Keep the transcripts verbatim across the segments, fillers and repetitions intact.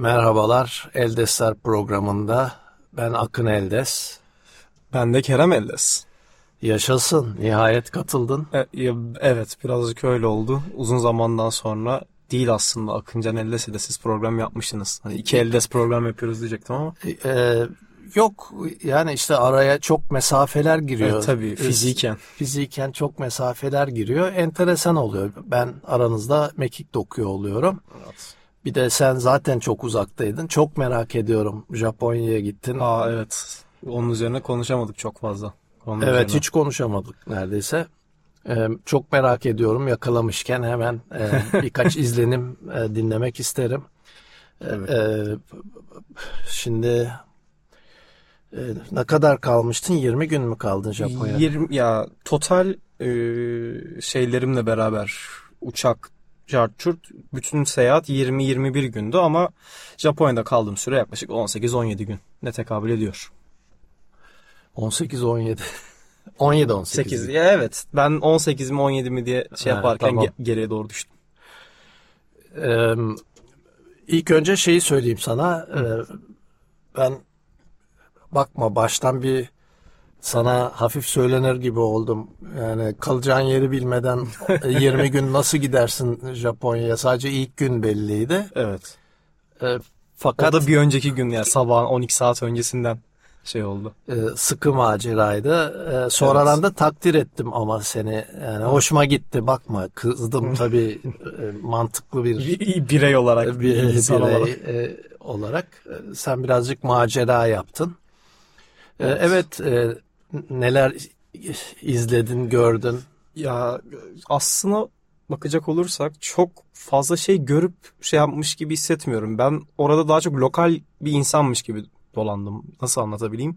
Merhabalar, Eldesler programında ben Akın Eldes. Ben de Kerem Eldes. Yaşasın, nihayet katıldın. E, evet, birazcık öyle oldu. Uzun zamandan sonra değil aslında. Akıncan Eldes ile siz program yapmıştınız. Hani iki Eldes program yapıyoruz diyecektim ama. Ee, yok, yani işte araya çok mesafeler giriyor. Evet, tabii, fiziken. Fiziken çok mesafeler giriyor. Enteresan oluyor. Ben aranızda mekik dokuyor oluyorum. Evet. Bir de sen zaten çok uzaktaydın. Çok merak ediyorum. Japonya'ya gittin. Aa evet. Onun üzerine konuşamadık çok fazla. Onun evet üzerine. hiç konuşamadık neredeyse. Ee, çok merak ediyorum. Yakalamışken hemen e, birkaç izlenim e, dinlemek isterim. Evet. Ee, şimdi e, ne kadar kalmıştın? yirmi gün mü kaldın Japonya'da? yirmi ya total e, şeylerimle beraber uçak, çarçurt, bütün seyahat yirmi yirmi bir gündü ama Japonya'da kaldığım süre yaklaşık on sekiz on yedi gün ne tekabül ediyor. on sekiz on yedi on yedi on sekiz. sekiz ya evet. Ben on sekiz mi on yedi mi diye şey Ha, yaparken tamam. ge- geriye doğru düştüm. Ee, ilk önce şeyi söyleyeyim sana. Ee, ben bakma baştan bir sana hafif söylenir gibi oldum. Yani kalacağın yeri bilmeden yirmi gün nasıl gidersin Japonya'ya? Sadece ilk gün belliydi. Evet. Ee, fakat O da bir önceki gün yani sabahın on iki saat öncesinden şey oldu. e, sıkı maceraydı. E, sonradan Evet. da takdir ettim ama seni. Yani hoşuma gitti. Bakma kızdım tabii e, mantıklı bir Bir, birey olarak, bir insan birey olarak. e, olarak e, sen birazcık macera yaptın. E, evet, e, neler izledin, gördün? Ya aslında bakacak olursak çok fazla şey görüp şey yapmış gibi hissetmiyorum. Ben orada daha çok lokal bir insanmış gibi dolandım. Nasıl anlatabileyim?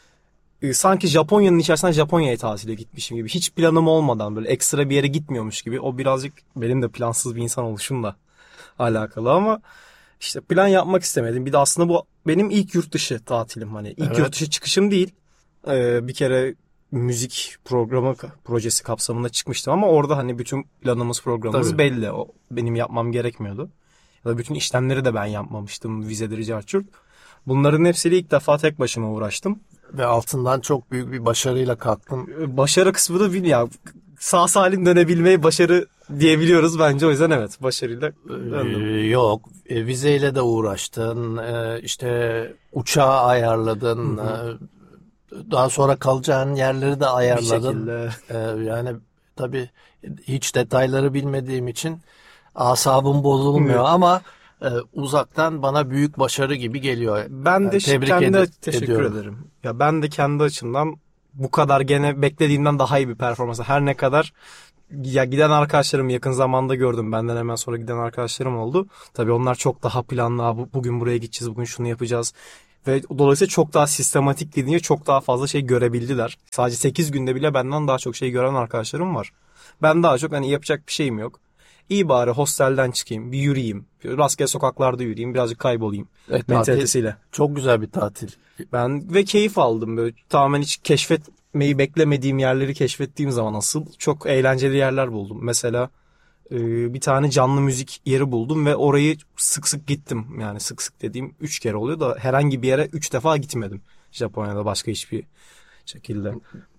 Ee, sanki Japonya'nın içerisinden Japonya'ya tatile gitmişim gibi. Hiç planım olmadan böyle ekstra bir yere gitmiyormuş gibi. O birazcık benim de plansız bir insan oluşumla alakalı ama işte plan yapmak istemedim. Bir de aslında bu benim ilk yurt dışı tatilim. Hani ilk Evet. yurt dışı çıkışım değil. Ee, bir kere müzik programı projesi kapsamında çıkmıştım ama orada hani bütün planımız programımız Tabii. belli. O benim yapmam gerekmiyordu. Ya da bütün işlemleri de ben yapmamıştım. Vizeleri, carçurt. Bunların hepsiyle ilk defa tek başıma uğraştım. Ve altından çok büyük bir başarıyla kalktın. Başarı kısmı da bil ya sağ salim dönebilmeyi başarı diyebiliyoruz bence. O yüzden evet başarıyla döndüm. Ee, yok, e, vizeyle de uğraştın. E, işte uçağı ayarladın. Hı hı. E, daha sonra kalacağın yerleri de Bir ayarladın. şekilde. E, yani tabii hiç detayları bilmediğim için asabım bozulmuyor Evet. ama e, uzaktan bana büyük başarı gibi geliyor. Ben Yani de tebrik kendi ed- teşekkür ediyorum. ederim. Ya ben de kendi açımdan bu kadar gene beklediğimden daha iyi bir performans. Her ne kadar ya giden arkadaşlarım yakın zamanda gördüm. Benden hemen sonra giden arkadaşlarım oldu. Tabii onlar çok daha planlı. "Bu- Bugün buraya gideceğiz, bugün şunu yapacağız." Ve dolayısıyla çok daha sistematik gidince çok daha fazla şey görebildiler. Sadece sekiz günde bile benden daha çok şey gören arkadaşlarım var. Ben daha çok hani yapacak bir şeyim yok. İyi bari hostelden çıkayım, bir yürüyeyim. Rastgele sokaklarda yürüyeyim, birazcık kaybolayım. Evet, Mentalitesiyle. tatil, çok güzel bir tatil. Ben ve keyif aldım böyle tamamen hiç keşfetmeyi beklemediğim yerleri keşfettiğim zaman asıl çok eğlenceli yerler buldum. Mesela e, bir tane canlı müzik yeri buldum ve orayı sık sık gittim. Yani sık sık dediğim üç kere oluyor da herhangi bir yere üç defa gitmedim. Japonya'da başka hiçbir şekilde.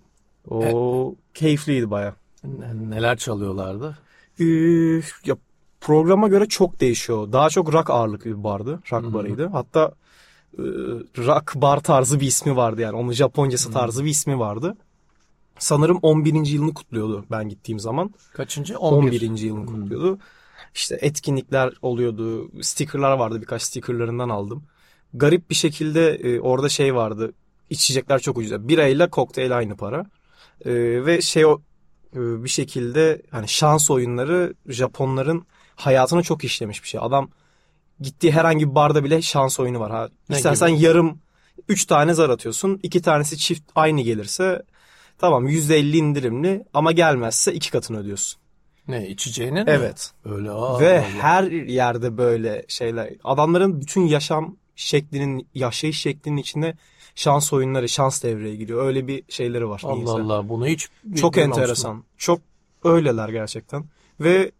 O keyifliydi baya. N- Neler çalıyorlardı? Ee, ya programa göre çok değişiyor. Daha çok rock ağırlıklı bir bardı. Rock Hı hı. barıydı. Hatta e, rock bar tarzı bir ismi vardı yani. Onun Japoncası tarzı bir ismi vardı. Sanırım on birinci yılını kutluyordu ben gittiğim zaman. Kaçıncı? on on bir. birinci yılını kutluyordu. İşte etkinlikler oluyordu. Stickerlar vardı. Birkaç stickerlarından aldım. Garip bir şekilde e, orada şey vardı. İçecekler çok ucuz. Birayla kokteyl aynı para. E, ve şey o e, bir şekilde hani şans oyunları Japonların hayatını çok işlemiş bir şey. Adam gittiği herhangi bir barda bile şans oyunu var. Ha, Ne İstersen gibi? yarım üç tane zar atıyorsun. iki tanesi çift aynı gelirse tamam yüzde elli indirimli ama gelmezse iki katını ödüyorsun. Ne, içeceğinin mi? Evet. Öyle. Aa, Ve Allah. her yerde böyle şeyler. Adamların bütün yaşam şeklinin, yaşayış şeklinin içinde şans oyunları, şans devreye giriyor. Öyle bir şeyleri var. Allah niyeyse. Allah, bunu hiç Çok duymamıştım. enteresan. Çok öyleler gerçekten. Ve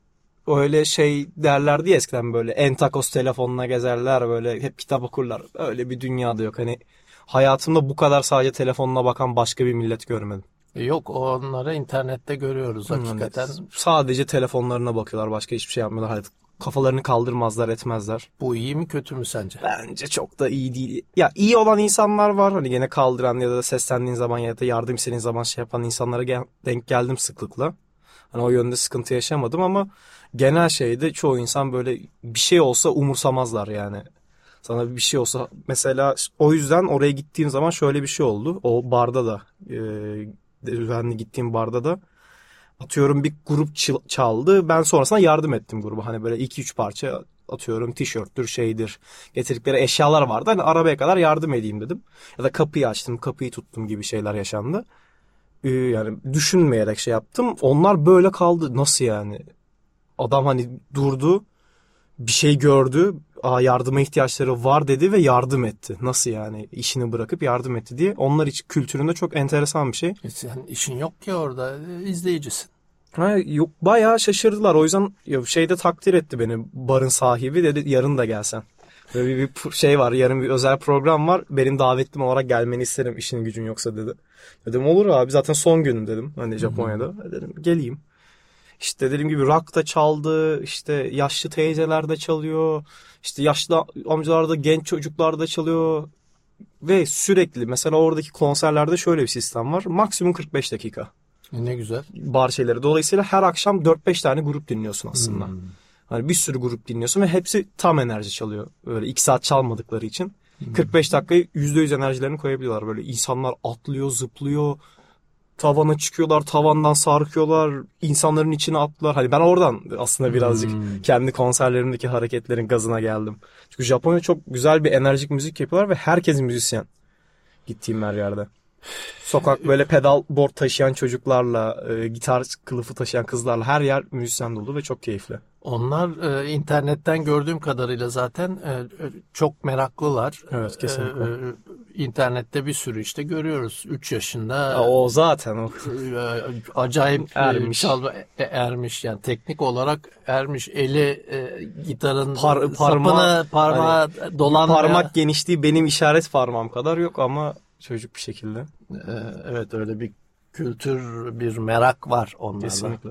öyle şey derlerdi ya eskiden, böyle entakos telefonla gezerler, böyle hep kitap okurlar. Öyle bir dünyada yok. Hani hayatımda bu kadar sadece telefonuna bakan başka bir millet görmedim. Yok, onları internette görüyoruz hakikaten. Yani sadece telefonlarına bakıyorlar, başka hiçbir şey yapmıyorlar. Hayır, kafalarını kaldırmazlar, etmezler. Bu iyi mi kötü mü sence? Bence çok da iyi değil. Ya iyi olan insanlar var. Hani gene kaldıran ya da seslendiğin zaman ya da yardım istediğin zaman şey yapan insanlara gel- denk geldim sıklıkla. Hani o yönde sıkıntı yaşamadım ama genel şeyde çoğu insan böyle bir şey olsa umursamazlar yani. Sana bir şey olsa mesela, o yüzden oraya gittiğim zaman şöyle bir şey oldu. O barda da e, düzenli gittiğim barda da atıyorum bir grup çaldı. Ben sonrasında yardım ettim gruba. Hani böyle iki üç parça atıyorum tişörttür şeydir. Getirdikleri eşyalar vardı. Hani arabaya kadar yardım edeyim dedim. Ya da kapıyı açtım, kapıyı tuttum gibi şeyler yaşandı. Ee, yani düşünmeyerek şey yaptım. Onlar böyle kaldı. Nasıl yani? Adam hani durdu. Bir şey gördü. Aa, yardıma ihtiyaçları var dedi ve yardım etti. Nasıl yani? İşini bırakıp yardım etti diye. Onlar için kültüründe çok enteresan bir şey. E sen işin yok ki orada, izleyicisin. Ha, yok, bayağı şaşırdılar. O yüzden ya, şeyde takdir etti beni barın sahibi, dedi yarın da gelsen. Böyle bir, bir şey var, yarın bir özel program var. Benim davetlim olarak gelmeni isterim, işin gücün yoksa dedi. Dedim olur abi, zaten son günüm dedim hani Japonya'da. Dedim geleyim. İşte dediğim gibi rock da çaldı, işte yaşlı teyzeler de çalıyor, işte yaşlı amcalar da, genç çocuklar da çalıyor. Ve sürekli mesela oradaki konserlerde şöyle bir sistem var. Maksimum kırk beş dakika. E ne güzel. Bar şeyleri. Dolayısıyla her akşam dört beş tane grup dinliyorsun aslında. Hmm. Hani bir sürü grup dinliyorsun ve hepsi tam enerji çalıyor. Böyle iki saat çalmadıkları için. Hmm. kırk beş dakikayı yüzde yüz enerjilerini koyabiliyorlar. Böyle insanlar atlıyor, zıplıyor. Tavana çıkıyorlar, tavandan sarkıyorlar. İnsanların içine attılar. Hani ben oradan aslında birazcık hmm. kendi konserlerimdeki hareketlerin gazına geldim. Çünkü Japonya çok güzel bir enerjik müzik yapıyorlar ve herkes müzisyen. Gittiğim her yerde. Sokak böyle pedal board taşıyan çocuklarla, e, gitar kılıfı taşıyan kızlarla her yer müzisyen dolu ve çok keyifli. Onlar e, internetten gördüğüm kadarıyla zaten e, çok meraklılar. Evet, kesinlikle. E, e, internette bir sürü işte görüyoruz. üç yaşında. Ya, o zaten o. E, acayip ermiş. Çalma, e, ermiş yani teknik olarak ermiş. Eli e, gitarın Par, parmağı, sapını, parmağı hani, dolanmaya. Parmak genişliği benim işaret parmağım kadar yok ama çocuk bir şekilde. E, evet, öyle bir kültür, bir merak var onlarda. Kesinlikle.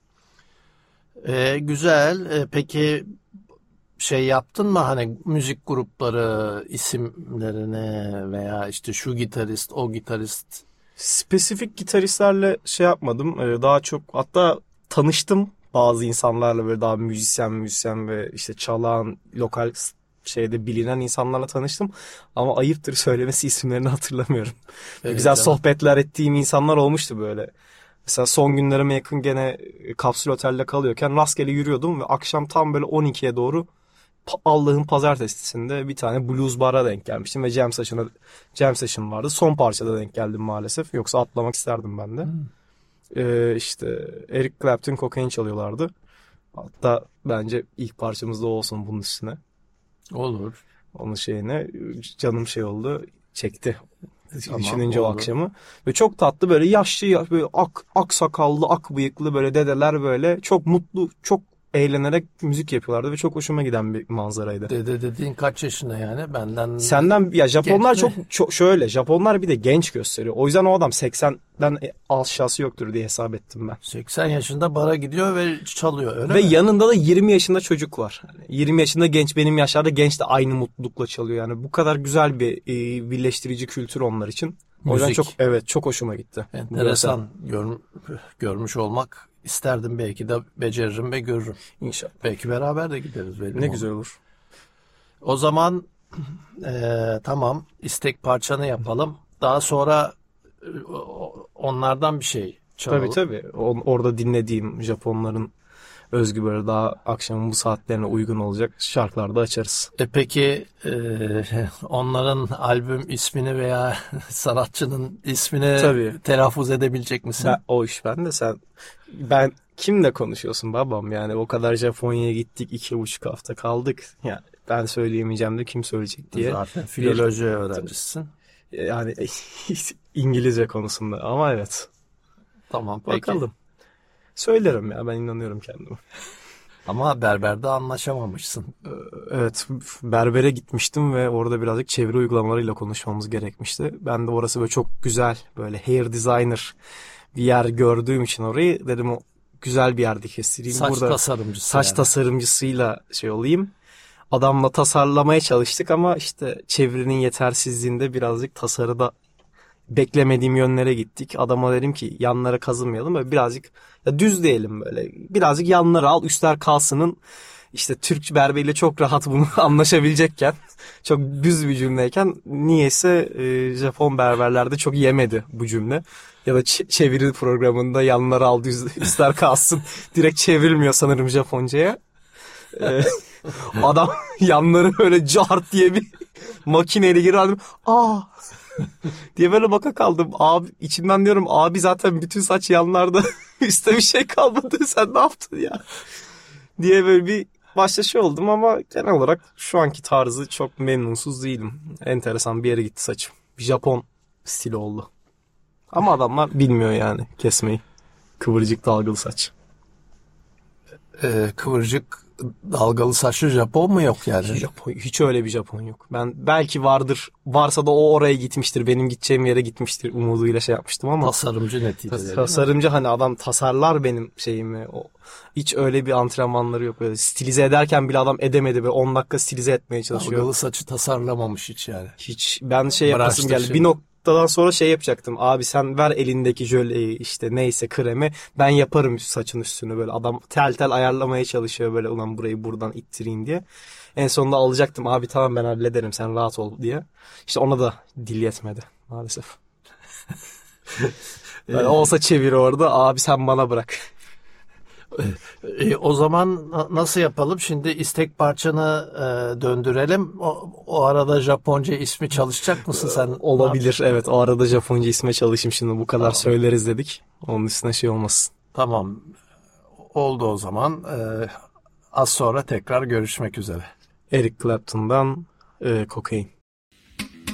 Ee, güzel. Ee, peki şey yaptın mı, hani müzik grupları isimlerini veya işte şu gitarist, o gitarist? Spesifik gitaristlerle şey yapmadım. Ee, daha çok hatta tanıştım bazı insanlarla, böyle daha müzisyen müzisyen ve işte çalan, lokal şeyde bilinen insanlarla tanıştım. Ama ayıptır söylemesi, isimlerini hatırlamıyorum. Evet, güzel canım. Sohbetler ettiğim insanlar olmuştu böyle. Mesela son günlerime yakın gene kapsül otelde kalıyorken rastgele yürüyordum ve akşam tam böyle on ikiye doğru Allah'ın pazartesisinde bir tane blues bara denk gelmiştim ve jam session'a jam session vardı. Son parçada denk geldim maalesef. Yoksa atlamak isterdim ben de. Hmm. Ee, işte Eric Clapton Cocaine çalıyorlardı. Hatta bence ilk parçamız da olsun bunun üstüne. Olur. Onun şeyine canım şey oldu, çekti. Tamam, düşününce oldu. O akşamı. Ve çok tatlı böyle yaşlı, böyle ak, ak sakallı, ak bıyıklı böyle dedeler böyle çok mutlu, çok eğlenerek müzik yapıyorlardı ve çok hoşuma giden bir manzaraydı. Dede dediğin kaç yaşında yani? Benden Senden ya, Japonlar çok, çok şöyle, Japonlar bir de genç gösteriyor. O yüzden o adam seksenden aşağısı yoktur diye hesap ettim ben. seksen yaşında bara gidiyor ve çalıyor, öyle ve mi? yanında da yirmi yaşında çocuk var. yirmi yaşında genç, benim yaşlarda genç de aynı mutlulukla çalıyor. Yani bu kadar güzel bir e, birleştirici kültür onlar için. O yüzden çok, evet, çok hoşuma gitti. Enteresan. Gör, görmüş olmak isterdim, belki de beceririm ve görürüm. İnşallah. Belki beraber de gideriz. Ne olur. Güzel olur. O zaman e, tamam, istek parçanı yapalım. Daha sonra e, onlardan bir şey çalalım. Tabii tabii. O, orada dinlediğim Japonların özgü böyle daha akşamın bu saatlerine uygun olacak şarkılar da açarız. E peki e, onların albüm ismini veya sanatçının ismini tabii telaffuz edebilecek misin? Ben, o iş bende. Sen ben kimle konuşuyorsun babam, yani o kadar Japonya'ya gittik, iki buçuk hafta kaldık. Yani ben söyleyemeyeceğim de kim söyleyecek diye. Zaten filoloji öğrencisin. Yani İngilizce konusunda ama evet. Tamam peki. Bakalım. Söylerim ya, ben inanıyorum kendime. Ama berberde anlaşamamışsın. Evet, berbere gitmiştim ve orada birazcık çeviri uygulamalarıyla konuşmamız gerekmişti. Ben de orası böyle çok güzel, böyle hair designer bir yer gördüğüm için orayı dedim, o güzel bir yerde kestireyim. Saç Burada tasarımcısı saç yani. tasarımcısıyla şey olayım. Adamla tasarlamaya çalıştık ama işte çevirinin yetersizliğinde birazcık tasarıda beklemediğim yönlere gittik. Adama dedim ki yanlara kazımayalım, böyle birazcık ya düz diyelim, böyle birazcık yanları al, üstler kalsının. İşte Türk berberiyle çok rahat bunu anlaşabilecekken, çok düz bir cümleyken niyeyse e, Japon berberlerde çok yemedi bu cümle. Ya da ç- çeviri programında yanları al, düz, üstler kalsın direkt çevrilmiyor sanırım Japonca'ya. E, adam yanları böyle cart diye bir makineyle geri aldım. Aa diye böyle baka kaldım. Abi içimden diyorum, abi zaten bütün saç yanlarda, üstte bir şey kalmadı, sen ne yaptın ya diye böyle bir başta şey oldum ama genel olarak şu anki tarzı çok memnunsuz değilim. Enteresan bir yere gitti saçım. Japon stili oldu. Ama adamlar bilmiyor yani kesmeyi. Kıvırcık dalgalı saç. Ee, kıvırcık dalgalı saçlı Japon mu yok yani? Japon, hiç öyle bir Japon yok. Ben belki vardır. Varsa da o oraya gitmiştir. Benim gideceğim yere gitmiştir umuduyla şey yapmıştım ama. Tasarımcı neticede. Tasarımcı, hani adam tasarlar benim şeyimi. O, hiç öyle bir antrenmanları yok. Böyle stilize ederken bile adam edemedi ve on dakika stilize etmeye çalışıyor. Dalgalı saçı tasarlamamış hiç yani. Hiç, ben şey yapasım Branşta geldi. şey. Bir noktadan sonra şey yapacaktım. Abi sen ver elindeki jöleyi, işte neyse kremi, ben yaparım saçın üstünü böyle. Adam tel tel ayarlamaya çalışıyor böyle, ulan burayı buradan ittireyim diye. En sonunda alacaktım, abi tamam ben hallederim sen rahat ol diye. İşte ona da dil yetmedi maalesef. Yani olsa çevir orada, abi sen bana bırak. E, o zaman na- nasıl yapalım? Şimdi istek parçanı e, döndürelim. O, o arada Japonca ismi çalışacak mısın sen? Olabilir, evet, o arada Japonca isme çalışayım şimdi, bu kadar Tamam. söyleriz dedik. Onun üstüne şey olmasın. Tamam. Oldu o zaman. E, az sonra tekrar görüşmek üzere. Eric Clapton'dan e, Cocaine.